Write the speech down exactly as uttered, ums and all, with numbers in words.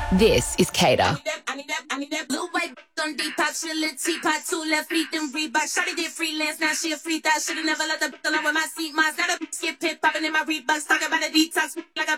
This is Cater. I need that, I need that, I need that blue white on Depop, she a little teapot, two left feet, them Reebok. Shawty did freelance, now she a free thot. Should've never let the alone with my seat, mine's not a skip pit, popping in my Reeboks, talking about a detox, like a